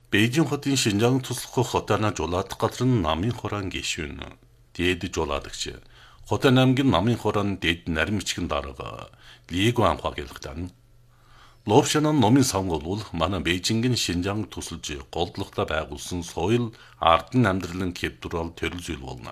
Бээжин хотын Шинжаан туслах хотоона жуулаадах газар нь намын хорон гишүүн. Дээд жуулаадагч. Хотон аймгийн намын хорон дээд нарийн мичгэн дарга Лиг Ванхуа гэлхтэн. Ловшанан номын сонгол манай Бээжингийн Шинжаан тусалж голдлогтой байгуулсан соёл ардын амьдралын кэптурал төрөл зүйл болно.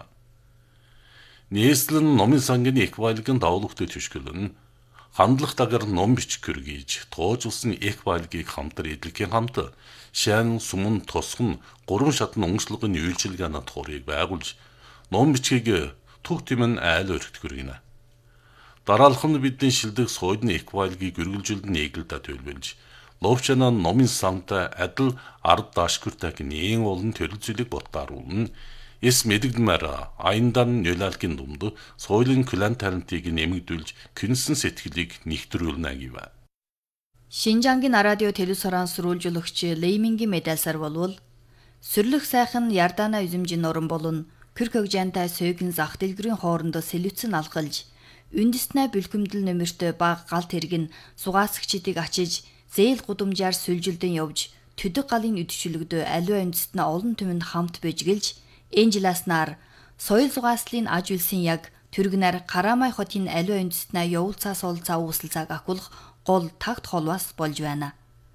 Нийслэн номын сангийн эквайлгийн давлуугтай төшгөлн хандлах дагаар ном бич гэргийж тоожулсан эквайлгийг хамтар эдлэхийн хамт шан сумын тосгон гурван шатны онцлогын үйлчилгээний туурыг байгуулж ном бичгийг түг тимэн айл өргөт гэргийнэ. Дараалхан бидний шилдэг соёлын эквайлгийг гэргэлжилд нэгэлдэ төлөвлөж ловчана номын самтай адил ард даашгүртэг нээн олон төрөл зүйлийг боттааруулна. Эс мэдэгдмээр аяндан нөлөөлгийн думд соёлын клан талантыг нэмэгдүүлж күнсэн сэтгэлийг нэгтрүүлнэ гэв. Шинжаангийн радио телевизорын сурвалжуулагч Леймингийн медальсаар болвол сүрлэх сайхан Ярдана үзэмжин норон болон Кыркөгжантай сойгин зах дэлгэрийн хоорондоо сэлүцэн алхалж үндэснэ бэлгэмдэл нөмөртөө баг галт хэрэг нь сугаасгчдыг ачиж зээл гудамжаар сүлжилдэн явж төдөг галын үдшилгдөө аливаа үндэснэ олон түмэнд хамт бэжгэлж энжиласнаар соёл зугааслын аж үйлсийн яг түргнэр Карамай хотын аливаа үндэснэ явуулцаа суулцаа үүсэлцааг акулах гол тагт холвас болж байна.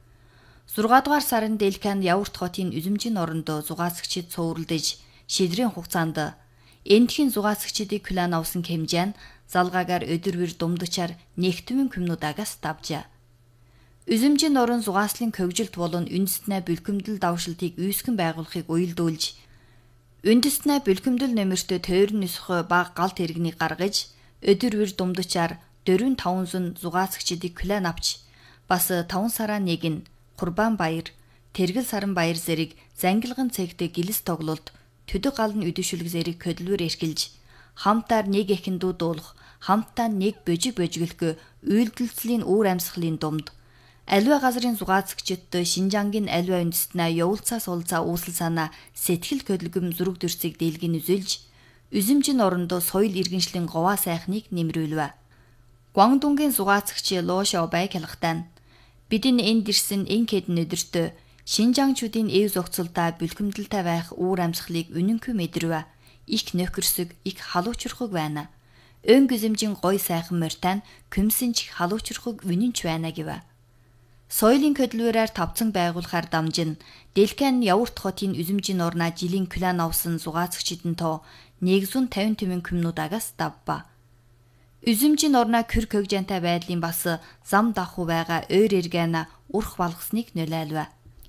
6 дугаар сарын Дэлканд Яварт хотын үзэмжин орондоо зугаасгчид цувралдаж шидрийн хугацаанд эндхийн зугаасгчдыг клан авсан хэмжээ нь залгаагаар өдөрвөр думдчаар нэгтмэн комнуудаагаас давжаа. Үзэмжин орон зугааслын көгжилт болон үндэснэ бэлгэмдэл давшилтыг үүсгэн байгуулахыг уялдуулж үндэснэ бэлгэмдэл нөмөртөө тойрон нисэх баг галт хэргэнийг гаргаж өдөрвөр думдчаар 4-500 зугаасгчдыг клан авч бас 5 сараа нэг нь Курбан баяр, Тэргэл саран баяр зэрэг зангилган цэгтээ гэлс тоглолт төдөг галны үдэшүлэг зэрэг хөдөлвөр эрхэлж хамтаар нэг эхэн дуудуулах хамтаа нэг бөжиглөхөө үйлдэлцлийн үүр амьсгалын думд аливаа газрын зугаасгчдад Шинжаангийн аливаа үндэснэ явуулцаа суулцаа үүсэл санаа сэтгэл хөдлөм зүрэг төрсийг дийлгэн үзүүлж үзэмжин орондоо соёл иргэншлийн говаа сайхныг нэмрүүлвэ. Гуандунгийн зугаасгч Ло Шаобай хялгатан бидний энд ирсэн энх хэдэн өдөртөө Шинжаангчуудын эв зохицолтой бэлгэмдэлтэй байх үүр амьсгалыг үнэнгүй мэдрвэ. Их нөхөрсөг, их халуучрахыг байна. Өн гүзэмжин гой сайхан морьтан көмсөнч халуучрахыг үнэнч байна гэв. Соёлын хөдөлгөөрөөр тавцан байгуулахаар дамжин Дэлкан Яварт хотын үзэмжин орноо жилийн клан авсан зугаасгчдын тоо 150 түмэн комнуудаагаас давба. Үзэмжин орноо Кыркөгжантай байдлын бас зам давхуу байгаа ойр эргэнэ урх балгасныг нөлөөлвэ.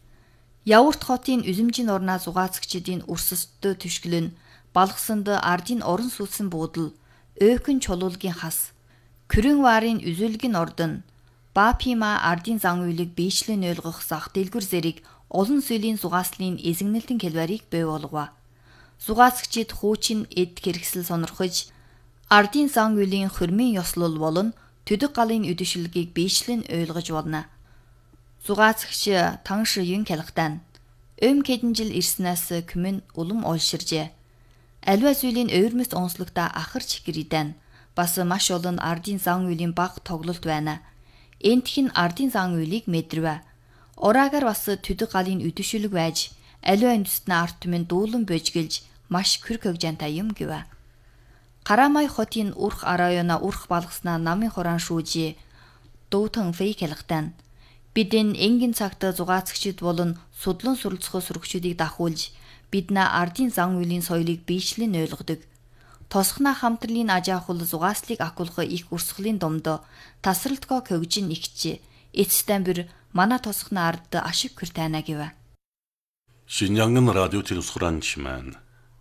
Яварт хотын үзэмжин орноо зугаасгчдын өрсөстөө түшгэлэн балгасанд ардын орон сууцсан буудал, өөхөн чулуулгийн хас, Күрэн варын үзүүлгийн ордон, Баапима ардын зан үйлийг биечлэн ойлгох зах дэлгүр зэрэг олон сүлийн зугааслын эзэгнэлтэн хэлбэрийг бий болгов. Зугаасгчид хуучин эд хэрэгсэл сонирхож ардын зан үйлийн хөрмийн ёслол болон төдөг галын үдэшилгийг биечлэн ойлгож болно. Зугаасгч Танш Юн хялгатан хэдэн жил ирснээс күмэн улам олширжээ. Аливаа зүйлийн ойрмос онцлогтой ахар чихэридэн бас маш олон ардын зан үйлийн баг тоглолт байна. Энтхэн ардын зан үйлийг мэдрвэ. Ораагаар бас төдөг галын үдэшүлэг байж аливаа үндэснэ арт түмэн дуулан бөжгэлж маш Кыркөгжантай юм гэв. Карамай хотын урх района урх балгаснаа намын хорон шүүжээ Дуутан Фэй хялгатан бидэн энгийн цагт зугаасгчид болон судлан суралцах сурагчдыг дахуулж биднээ ардын зан үйлийн соёлыг биечлэн ойлгодог. Тосхна хамтрлын ажаахул зугааслыг акулах их урсгалын домдоо тасралтко көгжин ихчээ. Эцэстэн бүр манай тосхна ард ашиг хөр тайна гэв. Шинжаангын радио телевизорын чимэн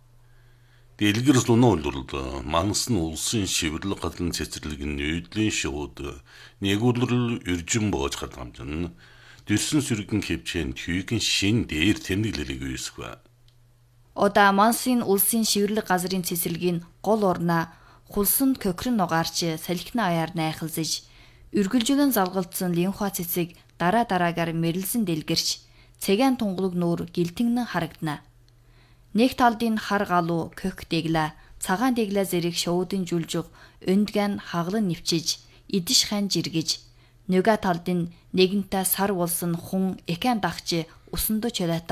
дэлгэр луно улрал мансан улсын шивэрлэг гадлын цэцэрлэгийн нүүдлийн шууд нэгүрлэл үржин боож хадгамжин дэрсэн сүргэн хөвчэн түйгийн шин дээр тэмдэглэлийг үүсгэв. Ода мансын улсын шивэрлэг газрын цэцэрлэгийн гол орноо хулсанд кокрон нугаарч салхины аяар найхалзаж үргэлжлэн залгалдсан линхуа цэцэг дараагаар мэрэлсэн дэлгэрч цэгэн тунгалаг нүүр гэлтэнгэн харагдана. Нэг талдын хар галуу кök дэглэ цагаан дэглэ зэрэг шуудын жүлжиг өндгэн хаглан нэвчиж идэж хань жиргэж нөгөө талдын нэгэнтээ сар болсон хүн экэн дагч усандо чөлөөт